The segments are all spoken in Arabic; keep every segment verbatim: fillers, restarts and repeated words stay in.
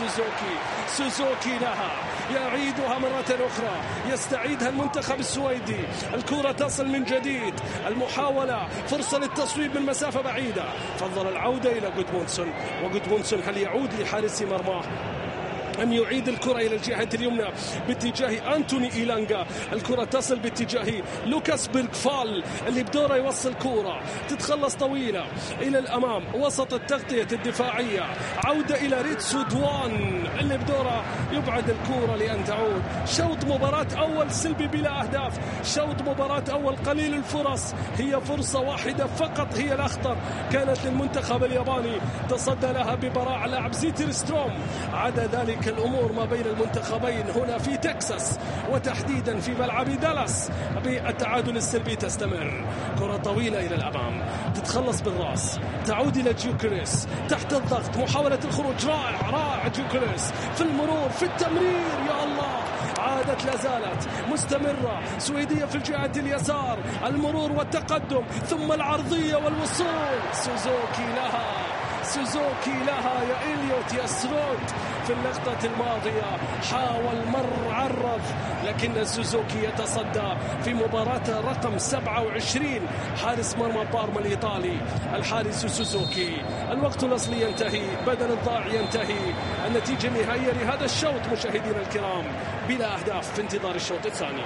سوزوكي سوزوكي لها يعيدها مرة أخرى، يستعيدها المنتخب السويدي. الكرة تصل من جديد، المحاولة فرصة للتصويب من مسافة بعيدة، فضل العودة إلى جودمونسون، وجودمونسون هل يعود لحارس مرماه أن يعيد الكرة إلى الجهة اليمنى باتجاه أنتوني إيلانغا. الكرة تصل باتجاه لوكاس بيرغفال اللي بدوره يوصل كرة تتخلص طويلة إلى الأمام وسط التغطية الدفاعية، عودة إلى ريتسو دوان اللي بدوره يبعد الكرة لأن تعود. شوط مباراة أول سلبي بلا أهداف، شوط مباراة أول قليل الفرص، هي فرصة واحدة فقط هي الأخطر كانت للمنتخب الياباني، تصدى لها ببراعة لاعب زيتر ستروم. عدا ذلك الأمور ما بين المنتخبين هنا في تكساس وتحديدا في ملعب دالاس بالتعادل السلبي تستمر. كرة طويلة إلى الأمام تتخلص بالرأس، تعود إلى جيوكريس تحت الضغط، محاولة الخروج، رائع رائع جيوكريس في المرور في التمرير، يا الله عادت لازالت مستمرة سويدية في الجهة اليسار، المرور والتقدم ثم العرضية والوصول. سوزوكي لها سوزوكي لها يا إليوت يا سرود. في اللقطة الماضية حاول مر عرض، لكن سوزوكي يتصدى في مباراة رقم سبعة وعشرين حارس مرمى بارما الإيطالي الحارس سوزوكي. الوقت الأصلي ينتهي، بدل الضاع ينتهي، النتيجة النهائية لهذا الشوط مشاهدينا الكرام بلا أهداف في انتظار الشوط الثاني.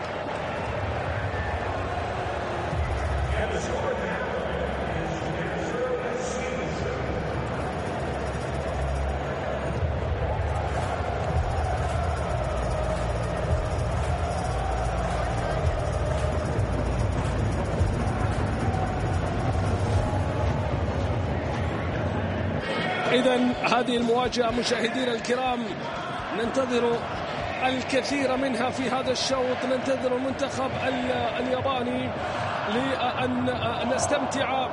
إذن هذه المواجهة مشاهدينا الكرام ننتظر الكثير منها في هذا الشوط، ننتظر المنتخب الياباني لأن نستمتع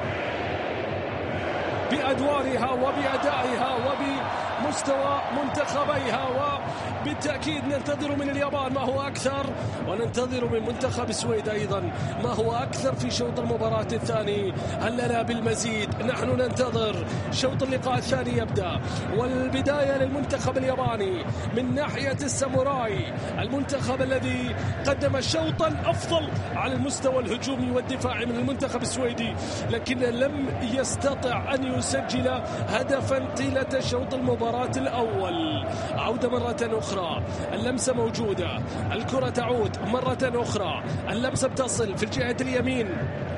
بأدوارها وبأدائها وبمستوى منتخبيها، وبالتأكيد ننتظر من اليابان ما هو أكثر، وننتظر من منتخب السويد أيضا ما هو أكثر في شوط المباراة الثاني. هل لنا بالمزيد؟ نحن ننتظر شوط اللقاء الثاني يبدأ، والبداية للمنتخب الياباني من ناحية الساموراي، المنتخب الذي قدم شوطا أفضل على المستوى الهجومي والدفاعي من المنتخب السويدي، لكن لم يستطع أن يسجل هدفا طيلة شوط المباراة الأول. عودة مرة أخرى، اللمسة موجودة، الكرة تعود مرة أخرى، اللمسة بتصل في الجهة اليمين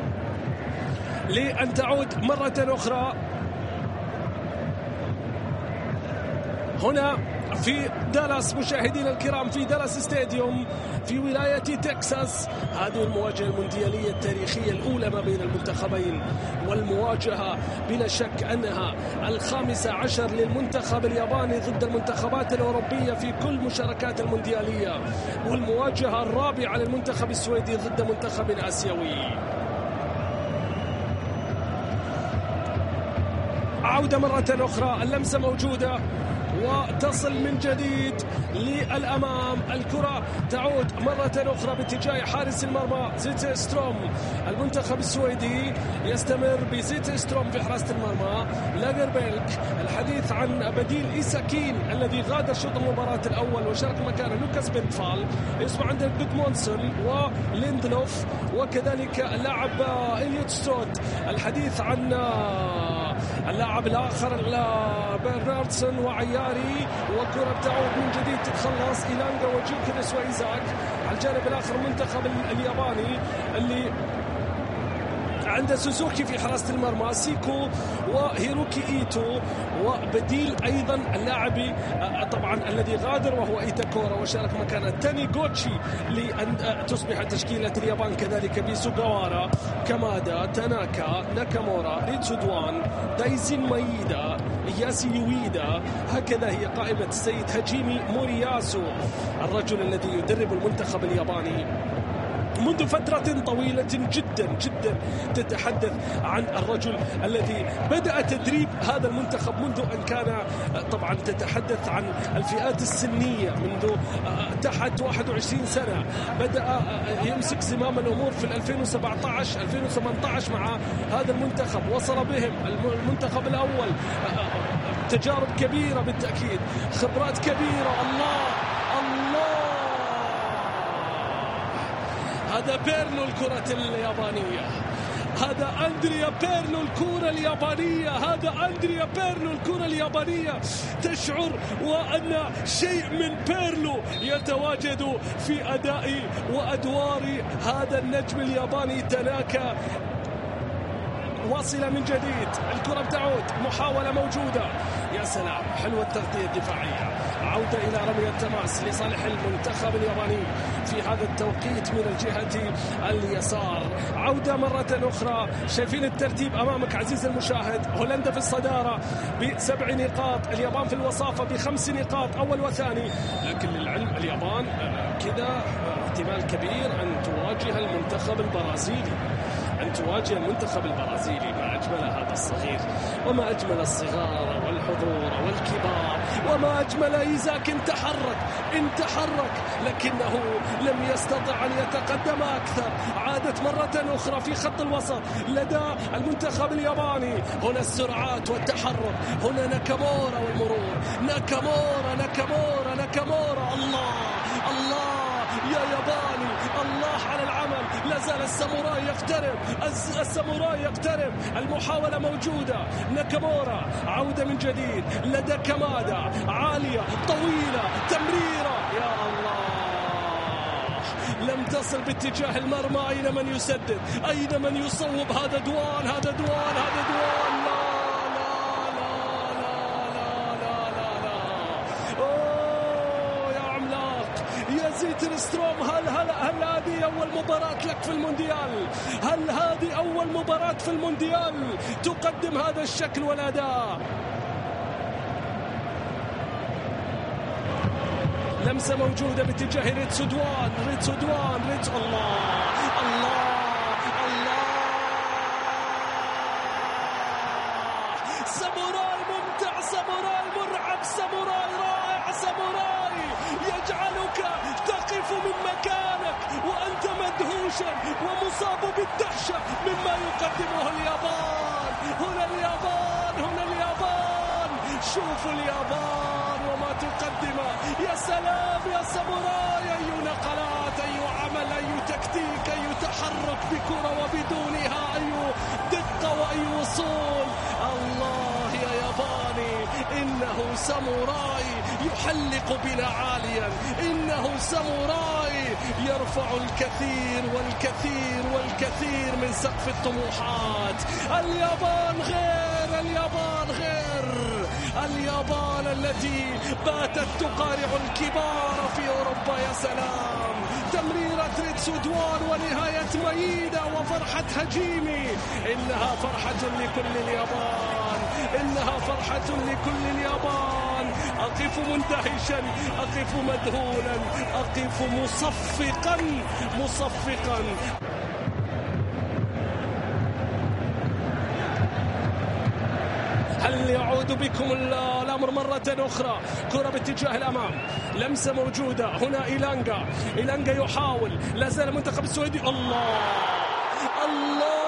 لأن تعود مرة أخرى هنا في دالاس مشاهدينا الكرام، في دالاس ستاديوم في ولاية تكساس. هذه المواجهة المونديالية التاريخية الأولى ما بين المنتخبين، والمواجهة بلا شك أنها الخامسة عشر للمنتخب الياباني ضد المنتخبات الأوروبية في كل مشاركات المونديالية، والمواجهة الرابعة للمنتخب السويدي ضد منتخب آسيوي. عودة مرة أخرى، اللمسة موجودة وتصل من جديد للأمام، الكرة تعود مرة أخرى باتجاه حارس المرمى زيت ستروم. المنتخب السويدي يستمر بزيت ستروم في حراسة المرمى، لاجربيلك. الحديث عن بديل إيساكين الذي غادر شوط المباراة الأول وشارك مكانه لوكاس بيرغفال. يسمع عندنا جودمونسون وليندلوف وكذلك اللاعب إليوت سترود. الحديث عن اللاعب الآخر برناردسون وعياري، وكرة تعود من جديد تتخلص إيلانغا وجيوكريس وإيزاك. على الجانب الآخر المنتخب الياباني اللي عند سوزوكي في حراسة المرمى، سيكو وهيروكي إيتو، وبديل أيضا اللاعب طبعا الذي غادر وهو إيتاكورا وشارك مكانه تاني غوتشي لأن تصبح تشكيلة اليابان كذلك بسوغاوارا، كامادا، تاناكا، ناكامورا، ريتسو دوان، دايزين مايدا، ياسي يويدا. هكذا هي قائمة السيد هاجيمي مورياسو، الرجل الذي يدرب المنتخب الياباني منذ فترة طويلة جدا جدا. تتحدث عن الرجل الذي بدأ تدريب هذا المنتخب منذ أن كان طبعا تتحدث عن الفئات السنية منذ تحت واحد وعشرين سنة. بدأ يمسك زمام الأمور في ألفين وسبعة عشر ألفين وثمانية عشر مع هذا المنتخب، وصل بهم المنتخب الأول تجارب كبيرة بالتأكيد، خبرات كبيرة. الله الله، هذا بيرلو الكرة اليابانية، هذا أندريا بيرلو الكرة اليابانية، هذا أندريا بيرلو الكرة اليابانية. تشعر وأن شيء من بيرلو يتواجد في أداء وأدوار هذا النجم الياباني تناكا. واصلة من جديد، الكرة بتعود، محاولة موجودة، يا سلام، حلوة التغطية الدفاعية. عودة إلى رمي التماس لصالح المنتخب الياباني في هذا التوقيت من الجهة اليسار. عودة مرة أخرى، شايفين الترتيب أمامك عزيز المشاهد. هولندا في الصدارة بسبع نقاط، اليابان في الوصافة بخمس نقاط، أول وثاني. لكن للعلم اليابان كذا احتمال كبير أن تواجه المنتخب البرازيلي، أن تواجه المنتخب البرازيلي. ما أجمل هذا الصغير، وما أجمل الصغار والحضور والكبار، وما أجمل إيزاك. تحرك تحرك لكنه لم يستطع أن يتقدم أكثر. عادت مرة أخرى في خط الوسط لدى المنتخب الياباني. هنا السرعات والتحرك، هنا ناكامورا والمرور، ناكامورا ناكامورا ناكامورا. الله الله يا ياباني، الله على العمل. لازال الساموراي يقترب، الساموراي يقترب، المحاولة موجودة. ناكامورا، عودة من جديد لدى كامادا، عالية طويلة، تمريرة، يا الله، لم تصل باتجاه المرمى. أين من يسدد؟ أين من يصوب؟ هذا دوان، هذا دوان، هذا دوان. لا ترستروم، هل هل هل هذه أول مباراة لك في المونديال؟ هل هذه أول مباراة في المونديال تقدم هذا الشكل والأداء؟ لمسة موجودة باتجاه ريتسو دوان، ريتسو دوان، ريتسو. الله الله الله، ساموراي ممتع، ساموراي مرعب، ساموراي رائع، ساموراي يجعلك تقف من مكانك وأنت مدهوشا ومصاب بالدهشة مما يقدمه اليابان. هنا اليابان، هنا اليابان، شوفوا اليابان وما تقدمه. يا سلام يا ساموراي، أي نقلات، أي عمل، أي تكتيك، أي تحرك بكرة وبدونها، أي دقة وأي وصول. الله يا ياباني، إنه ساموراي يحلق بنا عاليا، إنه ساموراي يرفع الكثير والكثير والكثير من سقف الطموحات. اليابان غير، اليابان غير، اليابان التي باتت تقارع الكبار في أوروبا. يا سلام، تمريرة ريتسو دوان ونهاية ميدة وفرحة هجيمي. إنها فرحة لكل اليابان، إنها فرحة لكل اليابان. أقف مندهشا، أقف مذهولا، أقف مصفقا مصفقا. هل يعود بكم الأمر مرة أخرى؟ كرة باتجاه الأمام، لمسة موجودة هنا. إيلانجا، إيلانجا يحاول، لا زال المنتخب السويدي. الله الله،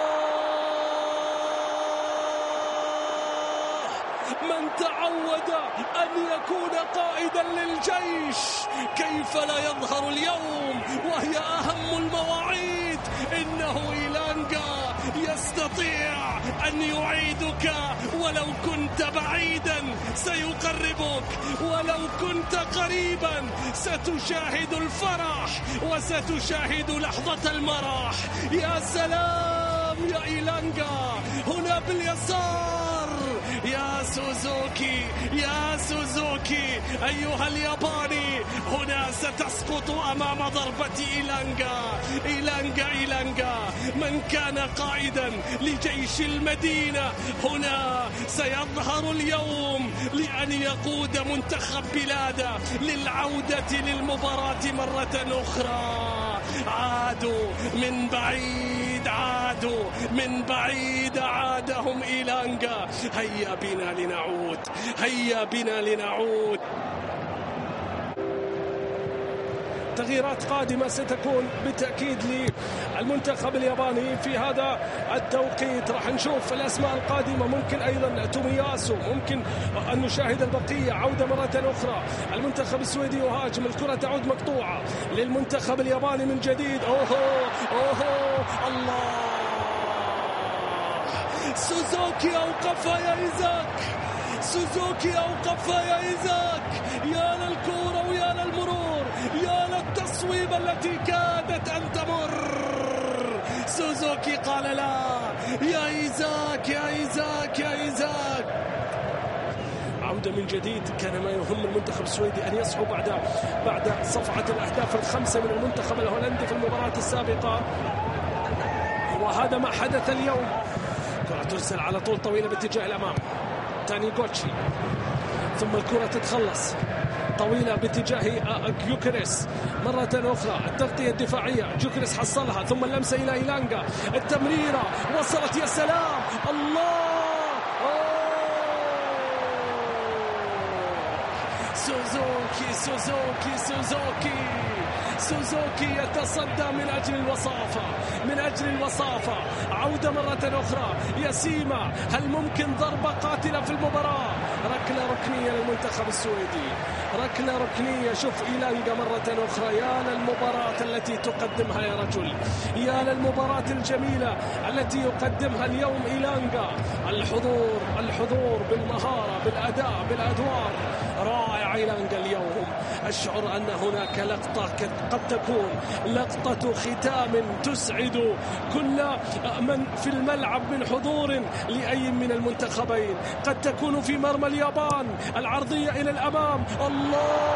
من تعود أن يكون قائدا للجيش كيف لا يظهر اليوم وهي أهم المواعيد. إنه إيلانجا يستطيع أن يعيدك، ولو كنت بعيدا سيقربك، ولو كنت قريبا ستشاهد الفرح وستشاهد لحظة المرح. يا سلام يا إيلانجا، هنا باليسار، يا سوزوكي، يا سوزوكي أيها الياباني، هنا ستسقط أمام ضربة إيلانجا. إيلانجا إيلانجا من كان قائدا لجيش المدينة هنا سيظهر اليوم لأن يقود منتخب بلاده للعودة للمباراة مرة أخرى. عادوا من بعيد، عادوا من بعيد، عادهم إيلانجا. هيا بنا لنعود، هيا بنا لنعود. تغييرات قادمة ستكون بالتأكيد للمنتخب الياباني في هذا التوقيت. راح نشوف الأسماء القادمة، ممكن أيضا تومياسو، ممكن أن نشاهد البقية. عودة مرة أخرى المنتخب السويدي يهاجم، الكرة تعود مقطوعة للمنتخب الياباني من جديد. أوهو أوهو الله، سوزوكي أوقفها يا إيزاك، سوزوكي أوقفها يا إيزاك. يا للكورة ويا للمرور، يا للتصويب التي كادت أن تمر. سوزوكي قال لا، يا إيزاك يا إيزاك يا إيزاك. عودة من جديد. كان ما يهم المنتخب السويدي أن يصحو بعد بعد صفعة الأهداف الخمسة من المنتخب الهولندي في المباراة السابقة، وهذا ما حدث اليوم. كرة ترسل على طول طويلة باتجاه الأمام، تاني جوتشي، ثم الكرة تتخلص طويلة باتجاه جوكريس مرة أخرى. التغطية الدفاعية، جوكريس حصلها، ثم اللمسة إلى إيلانغا، التمريرة وصلت، يا سلام الله. سوزوكي سوزوكي سوزوكي سوزوكي يتصدى من أجل الوصافة، من أجل الوصافة. عودة مرة أخرى، ياسيما، هل ممكن ضربة قاتلة في المباراة؟ ركلة ركنية للمنتخب السويدي، ركلة ركنية. شوف إيلانغا مرة أخرى. يا للمباراة التي تقدمها يا رجل، يا للمباراة الجميلة التي يقدمها اليوم إيلانغا. الحضور الحضور بالمهارة، بالأداء، بالأدوار. رائع إيلانغا اليوم. أشعر أن هناك لقطة قد تكون لقطة ختام تسعد كل من في الملعب من حضور لأي من المنتخبين. قد تكون في مرمى اليابان، العرضية إلى الأمام. الله،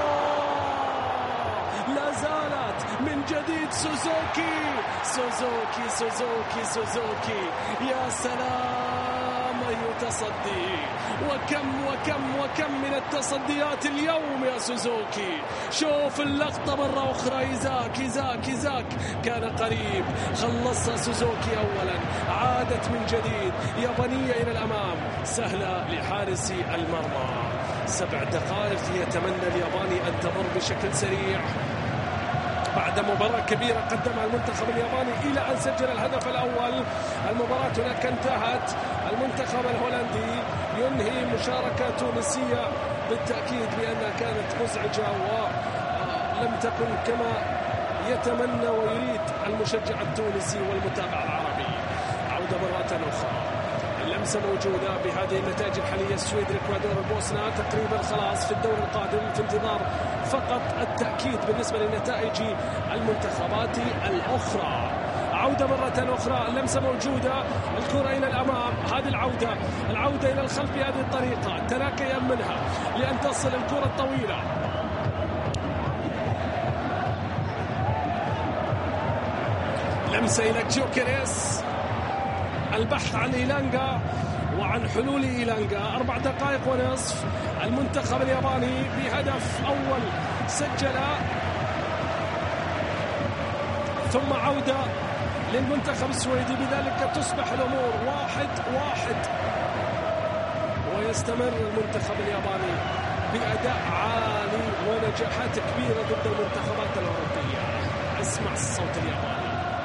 لا زالت من جديد سوزوكي سوزوكي سوزوكي سوزوكي. يا سلام، أي تصدي، وكم وكم وكم من التصديات اليوم يا سوزوكي. شوف اللقطة مرة أخرى، إيزاك إيزاك إيزاك كان قريب، خلصها سوزوكي أولا، عادت من جديد يابانية إلى الأمام، سهلة لحارس المرمى. سبع دقائق يتمنى الياباني أن تمر بشكل سريع بعد مباراة كبيرة قدمها المنتخب الياباني إلى أن سجل الهدف الأول. المباراة هناك انتهت، المنتخب الهولندي ينهي مشاركة تونسية بالتأكيد بأنها كانت مزعجة ولم تكن كما يتمنى ويريد المشجع التونسي والمتابع العربي. عودة مرة أخرى، اللمسة موجودة بهذه النتائج الحالية. السويد، الإكوادور، البوسنة تقريبا خلاص في الدور القادم، في انتظار فقط التأكيد بالنسبة لنتائج المنتخبات الأخرى. عودة مرة أخرى، اللمسة موجودة، الكرة إلى الأمام. هذه العودة العودة إلى الخلف بهذه الطريقة، تناكا يأمنها لأن تصل الكرة الطويلة. لمسة إلى جوكريس، البحث عن إيلانغا وعن حلول إيلانغا. أربع دقائق ونصف، المنتخب الياباني بهدف أول سجل، ثم عودة للمنتخب السويدي، بذلك تصبح الأمور واحد واحد، ويستمر المنتخب الياباني بأداء عالي ونجاحات كبيرة ضد المنتخبات الأوروبية. اسمع الصوت الياباني.